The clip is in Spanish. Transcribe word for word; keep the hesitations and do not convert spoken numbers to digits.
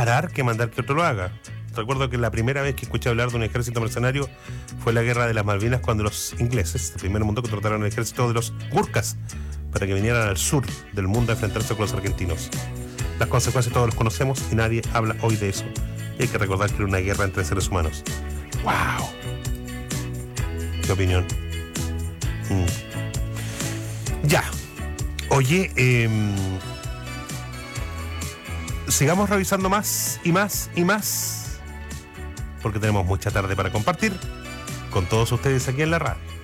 parar que mandar que otro lo haga. Recuerdo que la primera vez que escuché hablar de un ejército mercenario fue la guerra de las Malvinas, cuando los ingleses, el primer mundo, contrataron al ejército de los Gurkhas para que vinieran al sur del mundo a enfrentarse con los argentinos. Las consecuencias todos los conocemos y nadie habla hoy de eso. Y hay que recordar que era una guerra entre seres humanos. ¡Wow! ¿Qué opinión? Mm. Ya. Oye, eh, sigamos revisando más y más y más, porque tenemos mucha tarde para compartir con todos ustedes aquí en la radio.